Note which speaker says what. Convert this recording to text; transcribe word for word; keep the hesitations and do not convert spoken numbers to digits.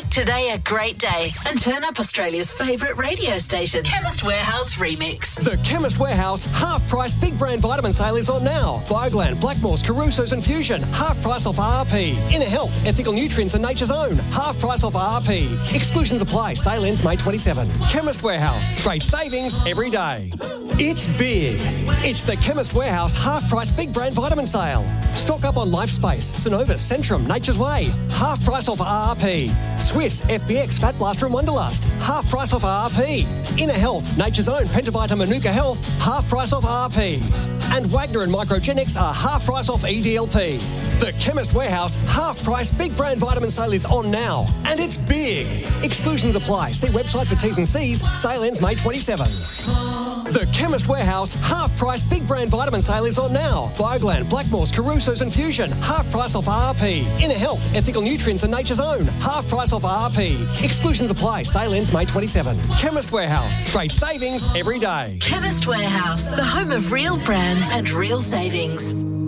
Speaker 1: Make today a great day and turn up Australia's favourite radio station. Chemist Warehouse Remix.
Speaker 2: The Chemist Warehouse half-price big brand vitamin sale is on now. Bioglan, Blackmores, Caruso's and Fusion. Half price off R R P. Inner Health, Ethical Nutrients and Nature's Own. Half price off R R P. Exclusions apply. Sale ends May twenty-seventh. Chemist Warehouse. Great savings every day. It's big. It's the Chemist Warehouse half-price big brand vitamin sale. Stock up on Lifespace, Synovus, Centrum, Nature's Way. Half price off R R P. Swiss, F B X, Fat Blaster and Wonderlust. Half price off R R P. Inner Health, Nature's Own, Pentavita Manuka Health. Half price off R R P. And Wagner and Microgenics are half price off E D L P. The Chemist Warehouse half-price big brand vitamin sale is on now. And it's big. Exclusions apply. See website for T's and C's. Sale ends May twenty-seventh. The Chemist Warehouse half-price big brand vitamin sale is on now. Bioglan, Blackmores, Caruso's and Fusion. Half price off R R P. Inner Health, Ethical Nutrients and Nature's Own. Half price off R R P. Exclusions apply. Sale ends May twenty-seventh. Chemist Warehouse. Great savings every day.
Speaker 1: Chemist Warehouse, the home of real brands and real savings.